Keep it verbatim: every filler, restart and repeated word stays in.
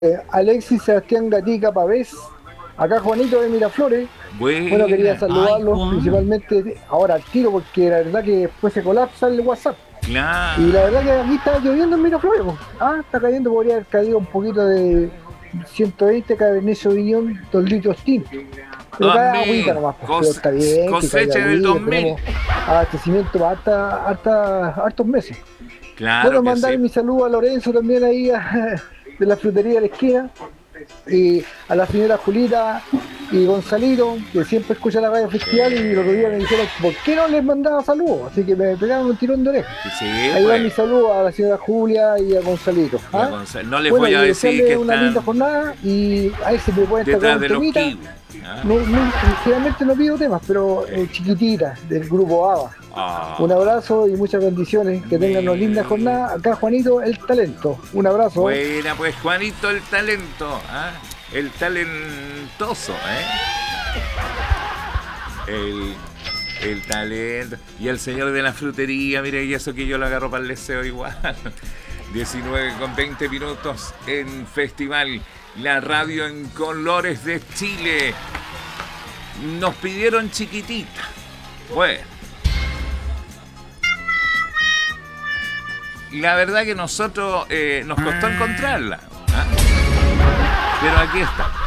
Eh, Alexis Sebastián Gatica Pavés, acá Juanito de Miraflores. Bueno, quería Buena. Ay, saludarlos Juan. principalmente ahora al tiro, porque la verdad que después se colapsa el WhatsApp. Y la verdad Claro. que aquí está lloviendo en Miraflores, po. Ah, está cayendo, podría haber caído un poquito de ciento veinte Cabernet Sauvignon, dos litros tinto. Pero cae agüita dos mil. nomás, pues, pero Cos- está bien que caiga cosecha del agüita, dos mil. tenemos abastecimiento para harta, harta, hartos meses. Claro Bueno, que mandar sí. mi saludo a Lorenzo también ahí a- de la frutería de la esquina, y a la señora Julita y Gonzalito, que siempre escucha la radio festival, y el otro día me Eh, dijeron, ¿por qué no les mandaba saludos? Así que me pegaron un tirón de oreja. sí, Ahí va mi pues. saludo a la señora Julia y a Gonzalito. Y a ¿Ah? Gonzalo. No les Bueno, voy y a decir que desearle una linda están jornada, y a ver si me pueden tocar detrás un de los temita. kiwis. ¿Ah? No, no, generalmente no pido temas, pero eh, Eh, chiquititas, del grupo ABBA. Un ah, abrazo y muchas bendiciones. Que tengan una linda me- jornada. Acá Juanito, el talento. Un abrazo. Buena, pues Juanito, el talento. ¿Ah? El talentoso, ¿eh? El, el talento. Y el señor de la frutería, mire, y eso que yo lo agarro para el deseo igual. diecinueve con veinte minutos en Festival, la radio en colores de Chile. Nos pidieron chiquitita. Bueno, la verdad que nosotros eh, nos costó encontrarla. ¿Ah? Pero aquí está.